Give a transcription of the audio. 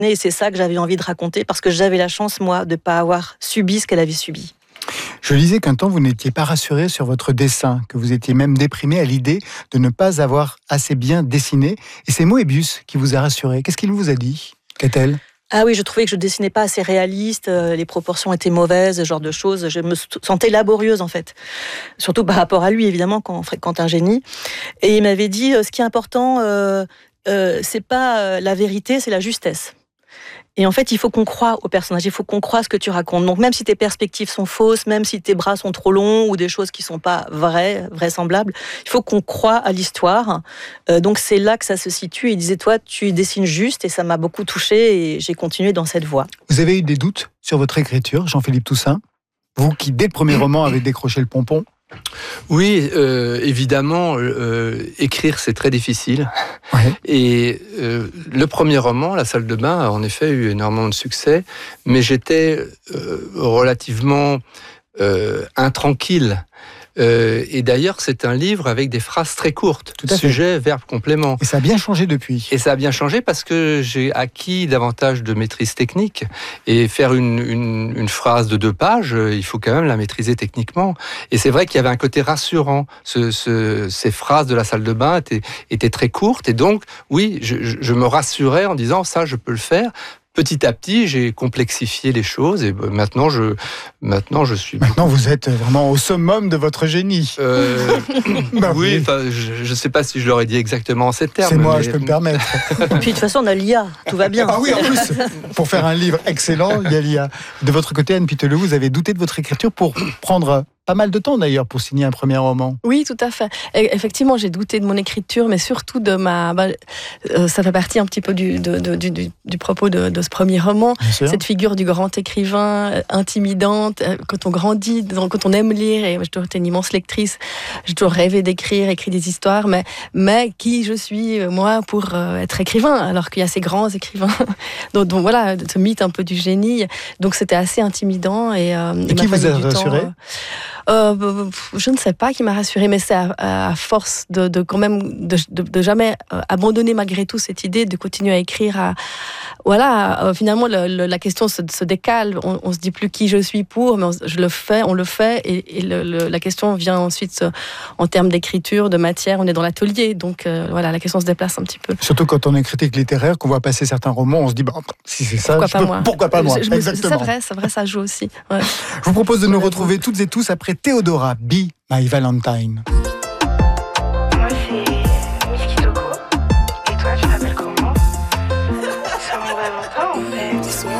Et c'est ça que j'avais envie de raconter, parce que j'avais la chance, moi, de ne pas avoir subi ce qu'elle avait subi. Je lisais qu'un temps, vous n'étiez pas rassuré sur votre dessin, que vous étiez même déprimé à l'idée de ne pas avoir assez bien dessiné. Et c'est Moebius qui vous a rassuré. Qu'est-ce qu'il vous a dit, Catel ? Ah oui, je trouvais que je dessinais pas assez réaliste, les proportions étaient mauvaises, ce genre de choses. Je me sentais laborieuse, en fait. Surtout par rapport à lui, évidemment, quand on fréquente un génie. Et il m'avait dit, ce qui est important, c'est pas la vérité, c'est la justesse. Et en fait, il faut qu'on croie au personnage, il faut qu'on croie ce que tu racontes. Donc même si tes perspectives sont fausses, même si tes bras sont trop longs ou des choses qui sont pas vraisemblables, il faut qu'on croie à l'histoire. Donc c'est là que ça se situe. Il disait, toi, tu dessines juste, et ça m'a beaucoup touchée, et j'ai continué dans cette voie. Vous avez eu des doutes sur votre écriture, Jean-Philippe Toussaint ? Vous qui, dès le premier roman, avez décroché le pompon ? Oui, évidemment, écrire c'est très difficile. Ouais. Et le premier roman, La salle de bain, a en effet eu énormément de succès, mais j'étais relativement intranquille. Et d'ailleurs, c'est un livre avec des phrases très courtes. Sujet, verbe, complément. Et ça a bien changé depuis. Et ça a bien changé parce que j'ai acquis davantage de maîtrise technique. Et faire une phrase de 2 pages, il faut quand même la maîtriser techniquement. Et c'est vrai qu'il y avait un côté rassurant. Ces phrases de La salle de bain étaient très courtes. Et donc, oui, je me rassurais en disant, ça, je peux le faire. Petit à petit, j'ai complexifié les choses et maintenant je suis... Maintenant, vous êtes vraiment au summum de votre génie. Oui, je ne sais pas si je l'aurais dit exactement en ces termes. C'est moi, je peux me permettre. Et puis de toute façon, on a l'IA, tout va bien. Ah oui, en plus, pour faire un livre excellent, il y a l'IA. De votre côté, Anne Piteleu, vous avez douté de votre écriture pour prendre pas mal de temps d'ailleurs pour signer un premier roman. Oui, tout à fait. Et effectivement, j'ai douté de mon écriture, mais surtout de ma... ça fait partie un petit peu du propos de ce premier roman. Cette figure du grand écrivain, intimidante, quand on grandit, quand on aime lire, et j'ai toujours été une immense lectrice, j'ai toujours rêvé d'écrire, écrire des histoires, mais qui je suis, moi, pour être écrivain, alors qu'il y a ces grands écrivains. donc voilà, ce mythe un peu du génie. Donc c'était assez intimidant. Et qui vous a rassuré ? Je ne sais pas qui m'a rassurée, mais c'est à force de quand même de jamais abandonner malgré tout cette idée de continuer à écrire. Finalement la question se décale. On se dit plus qui je suis pour, mais on le fait, et la question vient ensuite en termes d'écriture, de matière. On est dans l'atelier, donc la question se déplace un petit peu. Surtout quand on est critique littéraire, qu'on voit passer certains romans, on se dit si c'est ça, pourquoi pas moi. Exactement. C'est vrai, ça joue aussi. Ouais. Je vous propose de nous retrouver toutes et tous après Théodora, Be My Valentine.